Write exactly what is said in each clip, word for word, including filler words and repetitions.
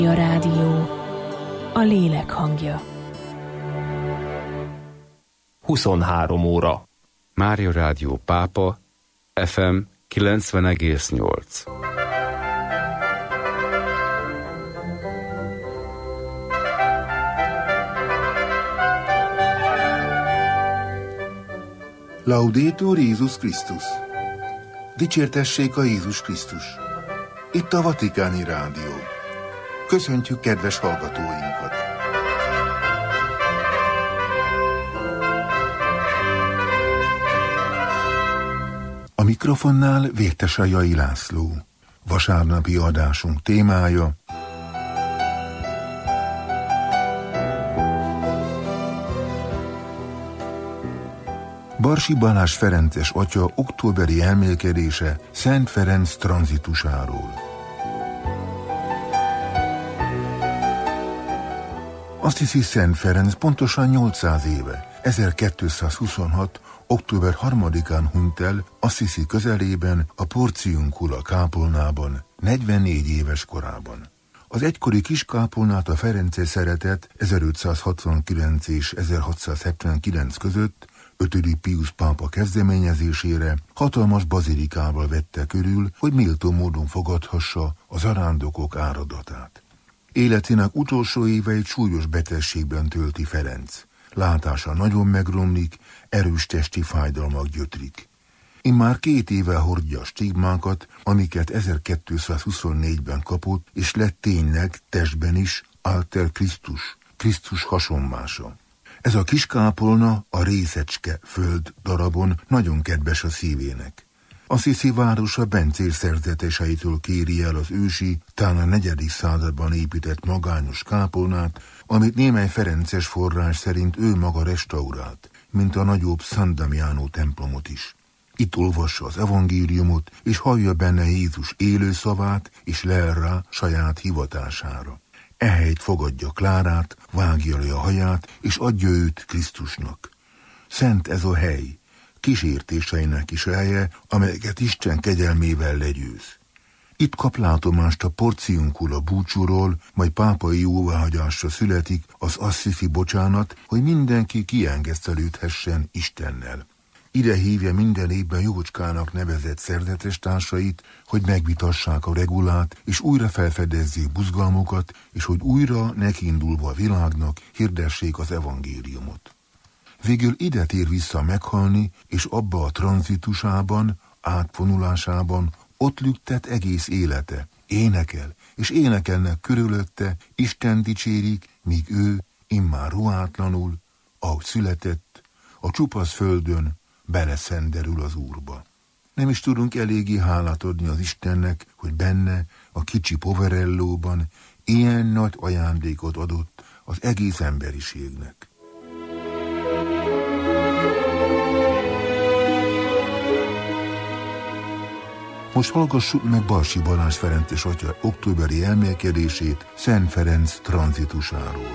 A rádió, a lélek hangja. huszonhárom óra. Mária Rádió Pápa, ef em kilencven egész nyolc. Laudetur Jézus Krisztus! Dicsértessék a Jézus Krisztus! Itt a Vatikáni Rádió. Köszöntjük kedves hallgatóinkat! A mikrofonnál Vértesai Jai László. Vasárnapi adásunk témája: Barsi Balázs ferences atya októberi elmélkedése Szent Ferenc tranzitusáról. Assisi Szent Ferenc pontosan nyolcszáz éve, ezerkétszázhuszonhat. október harmadikán hunyt el Assisi közelében, a Porciuncula kápolnában, negyvennégy éves korában. Az egykori kiskápolnát a ferences szeretet ezerötszázhatvankilenc és ezerhatszázhetvenkilenc között ötödik Piusz pápa kezdeményezésére hatalmas bazilikával vette körül, hogy méltó módon fogadhassa a zarándokok áradatát. Életének utolsó éveit súlyos betegségben tölti Ferenc. Látása nagyon megromlik, erős testi fájdalmak gyötrik. Immár két éve hordja a stigmákat, amiket ezerkétszázhuszonnégyben kapott, és lett tényleg testben is Alter Christus, Krisztus hasonmása. Ez a kiskápolna a részecske föld darabon nagyon kedves a szívének. Assisi városa bencér szerzeteseitől kéri el az ősi, talán a negyedik században épített magányos kápolnát, amit némely ferences forrás szerint ő maga restaurált, mint a nagyobb San Damiano templomot is. Itt olvassa az evangéliumot, és hallja benne Jézus élő szavát, és lel rá saját hivatására. Ehelyt fogadja Klárát, vágja le a haját, és adja őt Krisztusnak. Szent ez a hely, kísértéseinek is helye, amelyeket Isten kegyelmével legyőz. Itt kap látomást a Porciuncula búcsúról, majd pápai jóváhagyásra születik az assisi bocsánat, hogy mindenki kiengesztelődhessen Istennel. Ide hívja minden évben Jócskának nevezett szerzetes társait, hogy megvitassák a regulát, és újra felfedezzék buzgalmukat, és hogy újra nekiindulva a világnak hirdessék az evangéliumot. Végül ide tér vissza meghalni, és abba a tranzitusában, átvonulásában ott lüktet egész élete. Énekel, és énekelnek körülötte, Isten dicsérik, míg ő immár ruhátlanul, ahogy született, a csupasz földön beleszenderül az Úrba. Nem is tudunk eléggé hálát adni az Istennek, hogy benne, a kicsi Poverellóban ilyen nagy ajándékot adott az egész emberiségnek. Most hallgassuk meg Barsi Balázs ferences atya októberi elmélkedését Szent Ferenc tranzitusáról.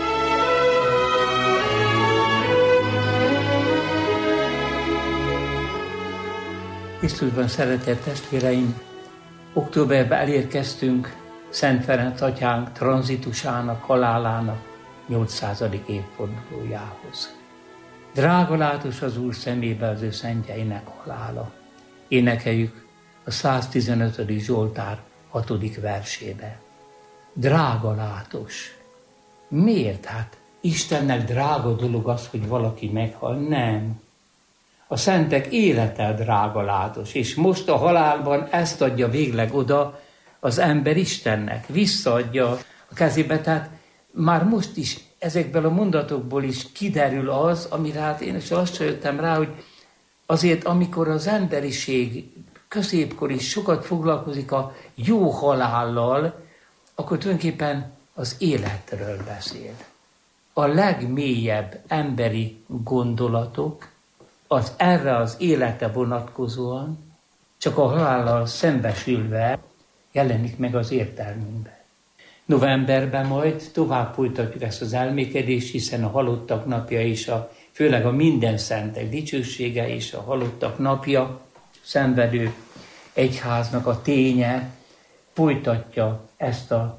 Krisztusban szeretett testvéreim, októberben elérkeztünk Szent Ferenc atyánk tranzitusának, halálának nyolcszázadik évfordulójához. Drága látos az Úr szemébe az ő szentjeinek halála. Énekeljük a száztizenötödik Zsoltár hatodik versébe. Drága látos. Miért? Hát Istennek drága dolog az, hogy valaki meghal? Nem. A szentek élete drága látos, és most a halálban ezt adja végleg oda az ember Istennek. Visszaadja a kezébe, tehát már most is ezekből a mondatokból is kiderül az, amire hát én is lassan jöttem rá, hogy azért, amikor az emberiség középkor is sokat foglalkozik a jó halállal, akkor tulajdonképpen az életről beszél. A legmélyebb emberi gondolatok az erre az élete vonatkozóan csak a halállal szembesülve jelenik meg az értelmünkben. Novemberben majd tovább folytatjuk ezt az elmékedést, hiszen a halottak napja és a, főleg a minden szentek dicsősége és a halottak napja, szenvedő egyháznak a ténye folytatja ezt a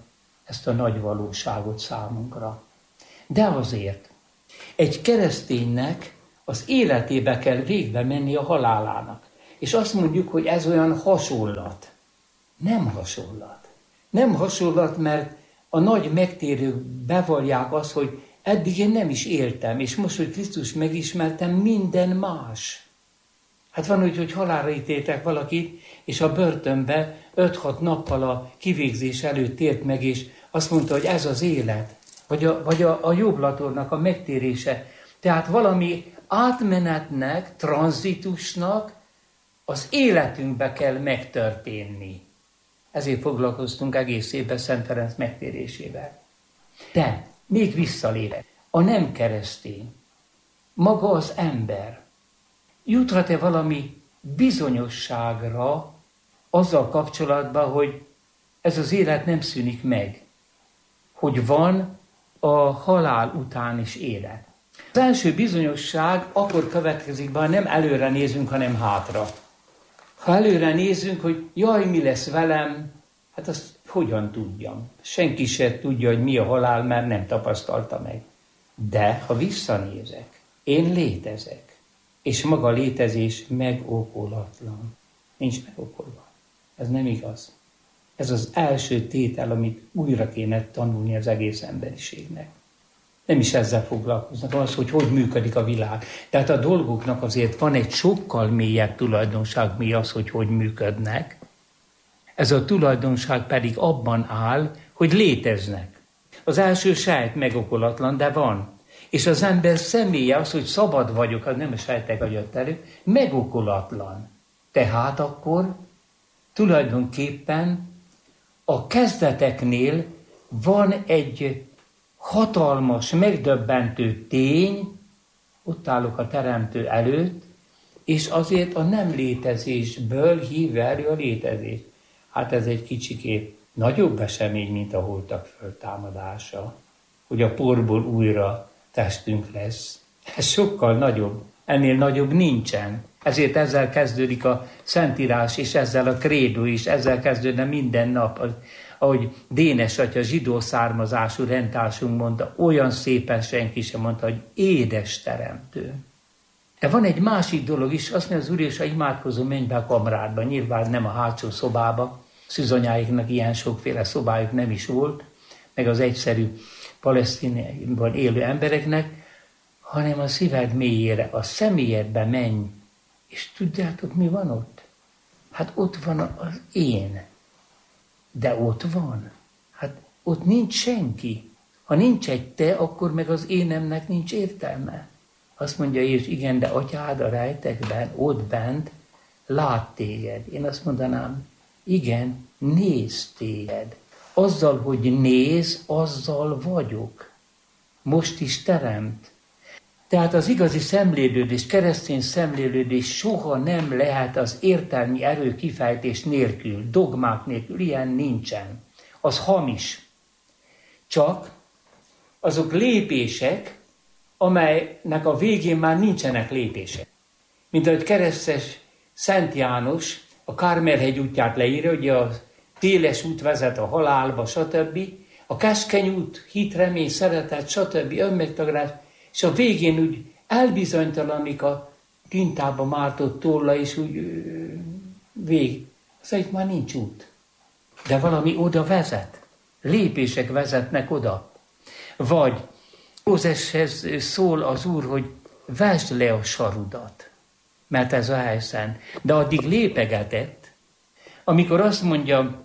ezt a nagy valóságot számunkra. De azért egy kereszténynek az életébe kell végbe menni a halálának. És azt mondjuk, hogy ez olyan hasonlat. Nem hasonlat. Nem hasonlat, mert a nagy megtérők bevallják azt, hogy eddig én nem is éltem, és most, hogy Krisztus megismertem, minden más. Hát van úgy, hogy halálra ítéltek valakit, és a börtönbe öt-hat nappal a kivégzés előtt tért meg, és azt mondta, hogy ez az élet, vagy a, vagy a, a jobblatornak a megtérése. Tehát valami átmenetnek, tranzitusnak az életünkbe kell megtörténni. Ezért foglalkoztunk egész évben Szent Ferenc megtérésével. De még visszalépek. A nem keresztény, maga az ember juthat-e valami bizonyosságra azzal kapcsolatban, hogy ez az élet nem szűnik meg, hogy van a halál után is élet. Az első bizonyosság akkor következik be, ha nem előre nézünk, hanem hátra. Ha előre nézünk, hogy jaj, mi lesz velem, hát azt hogyan tudjam. Senki se tudja, hogy mi a halál, mert nem tapasztalta meg. De ha visszanézek, én létezek, és maga a létezés megokolatlan. Nincs megokolva. Ez nem igaz. Ez az első tétel, amit újra kéne tanulni az egész emberiségnek. Nem is ezzel foglalkoznak, az, hogy hogy működik a világ. Tehát a dolgoknak azért van egy sokkal mélyebb tulajdonság, mi az, hogy hogy működnek. Ez a tulajdonság pedig abban áll, hogy léteznek. Az első sejt megokolatlan, de van. És az ember személye az, hogy szabad vagyok, az nem a sejtek jött elő, megokolatlan. Tehát akkor tulajdonképpen a kezdeteknél van egy hatalmas, megdöbbentő tény, ott állok a Teremtő előtt, és azért a nem létezésből hív elő a létezést. Hát ez egy kicsikét nagyobb esemény, mint a holtak föltámadása, hogy a porból újra testünk lesz. Ez sokkal nagyobb, ennél nagyobb nincsen. Ezért ezzel kezdődik a Szentírás, és ezzel a krédó is, ezzel kezdődne minden nap. Ahogy Dénes atya, zsidó származású rendtársunk mondta, olyan szépen senki sem mondta, hogy édes teremtő. De van egy másik dolog is, azt mondja az Úr, és a imádkozó menj be a kamrádba, nyilván nem a hátsó szobába, szűzanyáiknak ilyen sokféle szobájuk nem is volt, meg az egyszerű Palesztinában élő embereknek, hanem a szíved mélyére, a személyedbe menj, és tudjátok, mi van ott? Hát ott van az én. De ott van. Hát ott nincs senki. Ha nincs egy te, akkor meg az énemnek nincs értelme. Azt mondja Jézus, igen, de atyád a rejtekben, ott bent lát téged. Én azt mondanám, igen, néz téged. Azzal, hogy néz, azzal vagyok. Most is teremt. Tehát az igazi szemlélődés, keresztény szemlélődés soha nem lehet az értelmi erő kifejtés nélkül, dogmák nélkül, ilyen nincsen. Az hamis. Csak azok lépések, amelynek a végén már nincsenek lépések. Mint ahogy keresztes Szent János a Kármel-hegy útját leírja, hogy a téles út vezet a halálba, stb. A keskeny út, hit, remény, szeretet, stb. Önmegtagadás, és a végén úgy elbizonytalanik a tintába mártott tolla, és úgy ö, vég. Szóval itt már nincs út. De valami oda vezet. Lépések vezetnek oda. Vagy Mózeshez szól az Úr, hogy vesd le a sarudat, mert ez a helyszín. De addig lépegetett, amikor azt mondja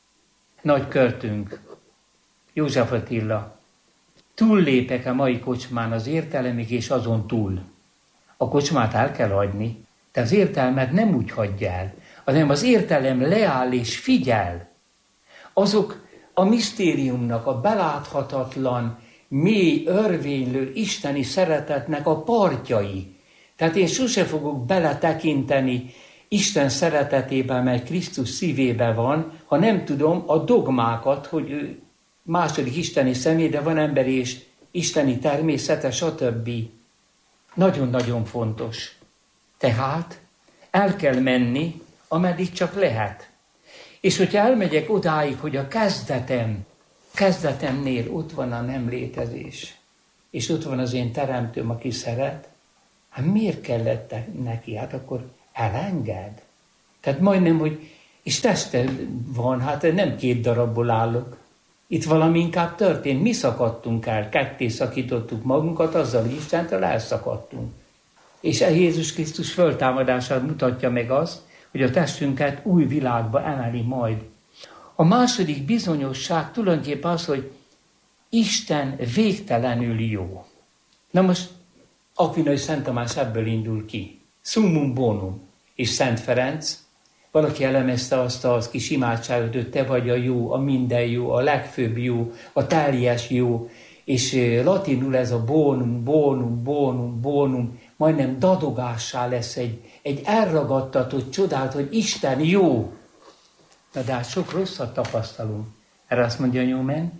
nagy költünk, József Attila, túllépek a mai kocsmán az értelemig, és azon túl. A kocsmát el kell hagyni, de az értelmet nem úgy hagyja el, hanem az értelem leáll és figyel. Azok a misztériumnak, a beláthatatlan, mély, örvénylő isteni szeretetnek a partjai. Tehát én sose fogok beletekinteni Isten szeretetében, mely Krisztus szívében van, ha nem tudom a dogmákat, hogy ő második isteni személy, de van emberi és isteni természete, stb. Nagyon-nagyon fontos. Tehát el kell menni, ameddig csak lehet. És hogyha elmegyek odáig, hogy a kezdetem kezdetemnél ott van a nem létezés, és ott van az én teremtőm, aki szeret, hát miért kellett neki? Hát akkor elenged. Tehát majdnem, hogy, és teste van, hát nem két darabból állok. Itt valami inkább történt. Mi szakadtunk el, ketté szakítottuk magunkat, azzal, hogy Istentől elszakadtunk. És Jézus Krisztus föltámadását mutatja meg azt, hogy a testünket új világba emeli majd. A második bizonyosság tulajdonképpen az, hogy Isten végtelenül jó. Na most Akvinai Szent Tamás ebből indul ki. Summum bonum és Szent Ferenc. Valaki elemezte azt a kis imádságot, hogy te vagy a jó, a minden jó, a legfőbb jó, a teljes jó, és latinul ez a bonum, bonum, bonum, bonum, majdnem dadogássá lesz egy, egy elragadtatott csodát, hogy Isten jó. Na de hát sok rosszat tapasztalunk. Erre azt mondja Newman,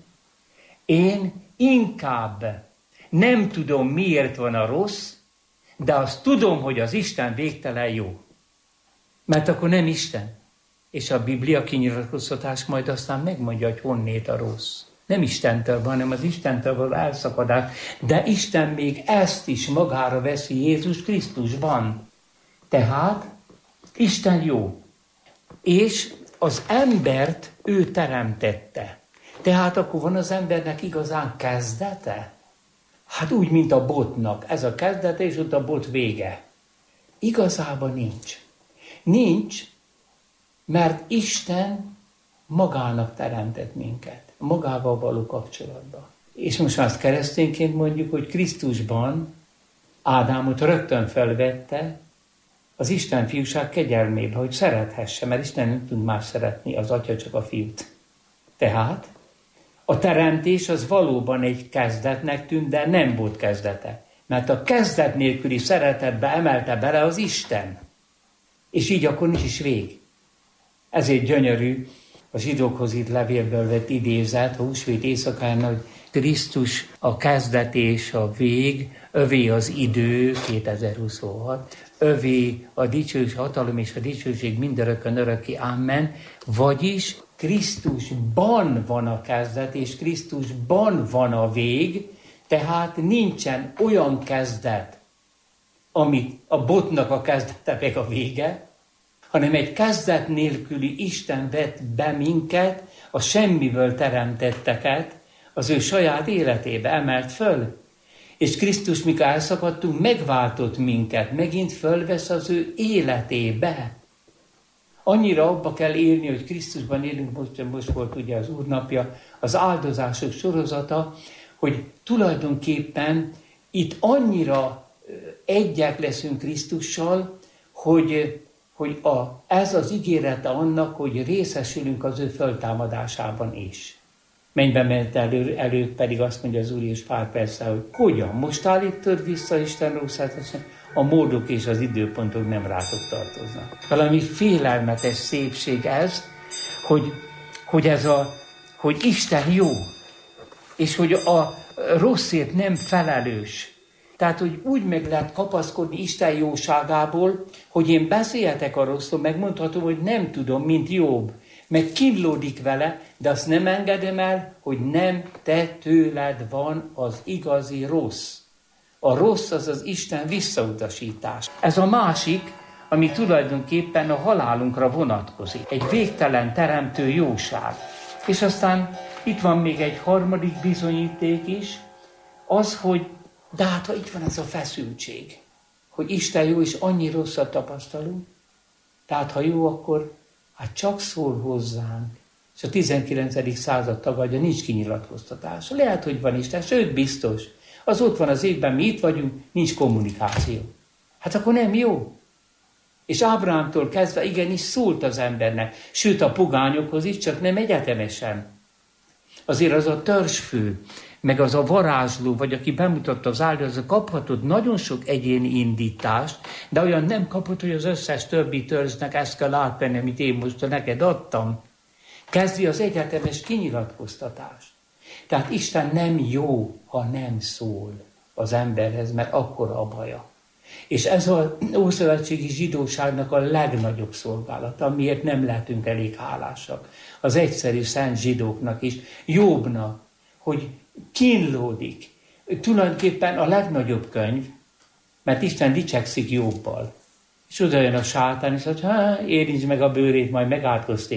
én inkább nem tudom, miért van a rossz, de azt tudom, hogy az Isten végtelen jó. Mert akkor nem Isten. És a Biblia kinyilatkoztatás majd aztán megmondja, hogy honnét a rossz. Nem Istentől van, hanem az Istentől van elszakadás. De Isten még ezt is magára veszi Jézus Krisztusban. Tehát Isten jó. És az embert ő teremtette. Tehát akkor van az embernek igazán kezdete? Hát úgy, mint a botnak. Ez a kezdete, és ott a bot vége. Igazában nincs. Nincs, mert Isten magának teremtett minket. Magával való kapcsolatban. És most már azt keresztényként mondjuk, hogy Krisztusban Ádámot rögtön felvette az Isten fiúság kegyelmébe, hogy szerethesse, mert Isten nem tud más szeretni, az Atya csak a fiút. Tehát a teremtés az valóban egy kezdetnek tűnt, de nem volt kezdete. Mert a kezdet nélküli szeretetbe emelte bele az Isten. És így akkor nincs is vég. Ezért gyönyörű a zsidókhoz itt levélből vett idézet, a húsvét éjszakán, hogy Krisztus a kezdet és a vég, övé az idő, kétezer-huszonhat, övé a dicsőség, hatalom és a dicsőség mindörökkön örökké, amen, vagyis Krisztusban van a kezdet, és Krisztusban van a vég, tehát nincsen olyan kezdet, amit a botnak a kezdete meg a vége, hanem egy kezdet nélküli Isten vett be minket, a semmiből teremtetteket, az ő saját életébe emelt föl. És Krisztus, mikor elszakadtunk, megváltott minket, megint fölvesz az ő életébe. Annyira abba kell élni, hogy Krisztusban élünk, most, most volt ugye az Úrnapja, az áldozások sorozata, hogy tulajdonképpen itt annyira egyek leszünk Krisztussal, hogy, hogy a, ez az ígérete annak, hogy részesülünk az ő föltámadásában is. Mennybe ment elő, előtt pedig azt mondja az Úr és pár perccel, hogy hogyan? Most állítod vissza Isten rószát, a módok és az időpontok nem rátok tartoznak. Valami félelmetes szépség ez, hogy, hogy, ez a, hogy Isten jó, és hogy a rosszért nem felelős. Tehát, hogy úgy meg lehet kapaszkodni Isten jóságából, hogy én beszélhetek a rosszról, megmondhatom, hogy nem tudom, mint Jobb, meg kínlódik vele, de azt nem engedem el, hogy nem te tőled van az igazi rossz. A rossz az az Isten visszautasítás. Ez a másik, ami tulajdonképpen a halálunkra vonatkozik. Egy végtelen teremtő jóság. És aztán itt van még egy harmadik bizonyíték is, az, hogy de hát, ha itt van ez a feszültség, hogy Isten jó, és annyi rosszat tapasztalunk, tehát ha jó, akkor hát csak szól hozzánk. És a tizenkilencedik század tagadja, nincs kinyilatkoztatás. Lehet, hogy van Isten, sőt biztos. Az ott van az égben, mi itt vagyunk, nincs kommunikáció. Hát akkor nem jó. És Ábrahámtól kezdve igenis szólt az embernek, sőt a pogányokhoz is, csak nem egyetemesen. Azért az a törzsfő, meg az a varázsló, vagy aki bemutatta az áldozatot, kaphatod nagyon sok egyéni indítást, de olyan nem kapod, hogy az összes többi törzsnek ezt kell átvenni, amit én most neked adtam. Kezdi az egyetemes kinyilatkoztatást. Tehát Isten nem jó, ha nem szól az emberhez, mert akkora a baja. És ez az ószövetségi zsidóságnak a legnagyobb szolgálata, amiért nem lehetünk elég hálásak. Az egyszerű szent zsidóknak is, Jobbnak, hogy kínlódik. Tulajdonképpen a legnagyobb könyv, mert Isten dicsekszik Jobbal. És oda jön a sátán, és mondja, hát érintsd meg a bőrét, majd megátkozték.